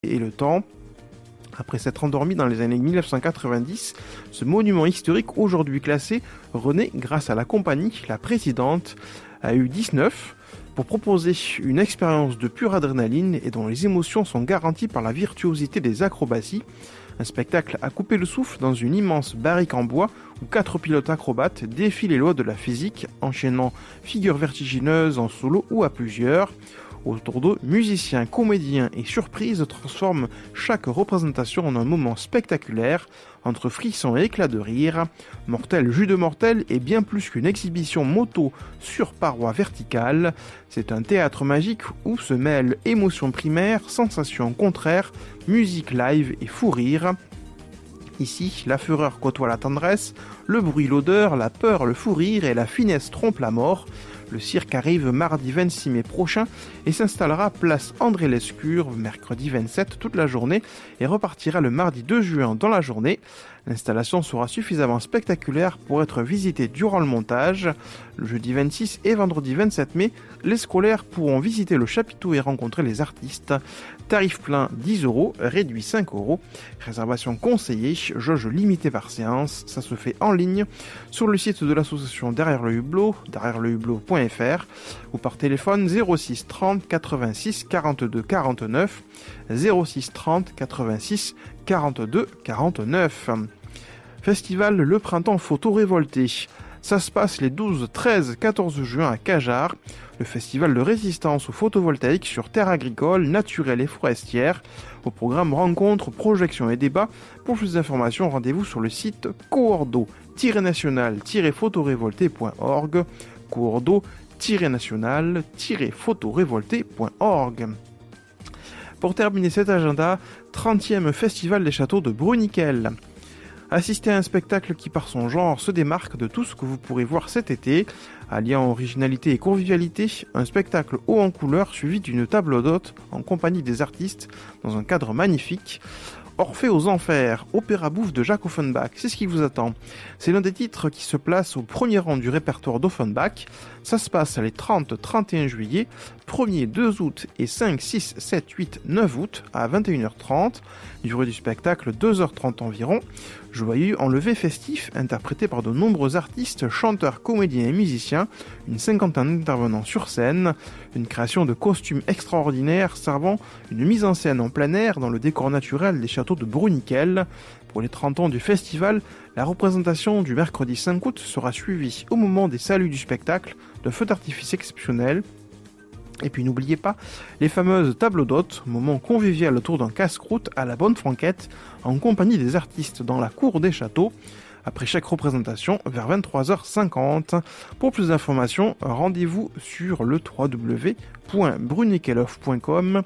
et le temps. Après s'être endormi dans les années 1990, ce monument historique aujourd'hui classé renaît grâce à la compagnie. La présidente a eu 19 pour proposer une expérience de pure adrénaline et dont les émotions sont garanties par la virtuosité des acrobaties. Un spectacle à couper le souffle dans une immense barrique en bois où 4 pilotes acrobates défient les lois de la physique, enchaînant figures vertigineuses en solo ou à plusieurs. Autour d'eux, musiciens, comédiens et surprises transforment chaque représentation en un moment spectaculaire, entre frissons et éclats de rire. Mortel jus de mortel est bien plus qu'une exhibition moto sur paroi verticale. C'est un théâtre magique où se mêlent émotions primaires, sensations contraires, musique live et fou rire. Ici, la fureur côtoie la tendresse, le bruit, l'odeur, la peur, le fou rire et la finesse trompe la mort. Le cirque arrive mardi 26 mai prochain et s'installera place André Lescure mercredi 27 toute la journée et repartira le mardi 2 juin dans la journée. L'installation sera suffisamment spectaculaire pour être visitée durant le montage. Le jeudi 26 et vendredi 27 mai, les scolaires pourront visiter le chapiteau et rencontrer les artistes. Tarif plein 10 €, réduit 5 €. Réservation conseillée, jauge limitée par séance. Ça se fait en ligne sur le site de l'association Derrière le Hublot, derrièreLehublot.fr ou par téléphone 06 30 86 42 49, 06 30 86 42 49. Festival Le Printemps Photo Révolté. Ça se passe les 12, 13, 14 juin à Cajarc, le festival de résistance au photovoltaïque sur terres agricoles, naturelles et forestières. Au programme rencontres, projections et débats. Pour plus d'informations, rendez-vous sur le site coordo-national-photorévolté.org, coordo-national-photorévolté.org. Pour terminer cet agenda, 30e Festival des Châteaux de Bruniquel. Assistez à un spectacle qui par son genre se démarque de tout ce que vous pourrez voir cet été. Alliant originalité et convivialité, un spectacle haut en couleurs suivi d'une table d'hôte en compagnie des artistes dans un cadre magnifique. Orphée aux Enfers, opéra bouffe de Jacques Offenbach, c'est ce qui vous attend. C'est l'un des titres qui se place au premier rang du répertoire d'Offenbach. Ça se passe les 30, 31 juillet, 1er, 2 août et 5, 6, 7, 8, 9 août à 21h30. Durée du spectacle 2h30 environ. Joyeux enlevé festif, interprété par de nombreux artistes, chanteurs, comédiens et musiciens, une cinquantaine d'intervenants sur scène, une création de costumes extraordinaires servant une mise en scène en plein air dans le décor naturel des châteaux de Bruniquel. Pour les 30 ans du festival, la représentation du mercredi 5 août sera suivie au moment des saluts du spectacle de feux d'artifice exceptionnels. Et puis n'oubliez pas les fameuses tables d'hôtes, moment convivial autour d'un casse-croûte à la bonne franquette, en compagnie des artistes dans la cour des châteaux, après chaque représentation vers 23h50. Pour plus d'informations, rendez-vous sur le www.bruniqueloff.com,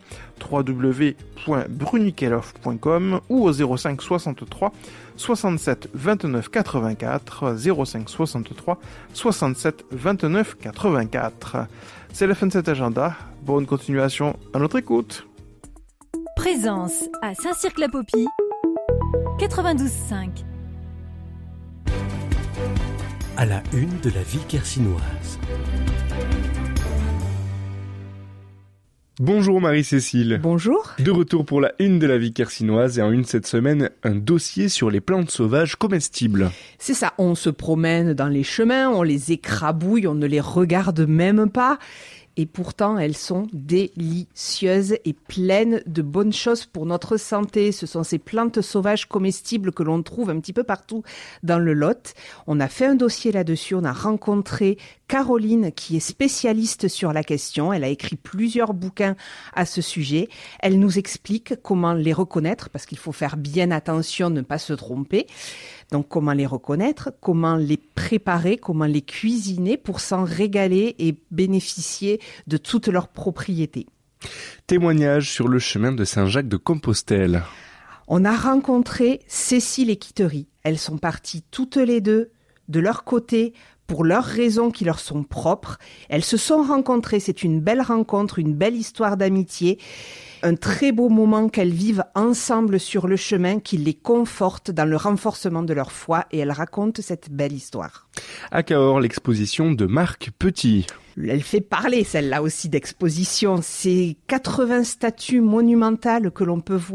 www.bruniqueloff.com ou au 05 63 67 29 84, 05 63 67 29 84. C'est la fin de cet agenda. Bonne continuation à notre écoute. Présence à Saint-Cirque-la-Popie, 92.5. À la une de la vie quercinoise. Bonjour Marie-Cécile. Bonjour. De retour pour la une de la vie quercinoise et en une cette semaine, un dossier sur les plantes sauvages comestibles. C'est ça, on se promène dans les chemins, on les écrabouille, on ne les regarde même pas. Et pourtant, elles sont délicieuses et pleines de bonnes choses pour notre santé. Ce sont ces plantes sauvages comestibles que l'on trouve un petit peu partout dans le Lot. On a fait un dossier là-dessus, on a rencontré Caroline qui est spécialiste sur la question. Elle a écrit plusieurs bouquins à ce sujet. Elle nous explique comment les reconnaître, parce qu'il faut faire bien attention, ne pas se tromper. Donc comment les reconnaître, comment les préparer, comment les cuisiner pour s'en régaler et bénéficier de toutes leurs propriétés. Témoignage sur le chemin de Saint-Jacques-de-Compostelle. On a rencontré Cécile et Quitterie. Elles sont parties toutes les deux de leur côté pour leurs raisons qui leur sont propres. Elles se sont rencontrées, c'est une belle rencontre, une belle histoire d'amitié. Un très beau moment qu'elles vivent ensemble sur le chemin qui les conforte dans le renforcement de leur foi et elles racontent cette belle histoire. À Cahors, l'exposition de Marc Petit. Elle fait parler, celle-là aussi, d'exposition. C'est 80 statues monumentales que l'on peut voir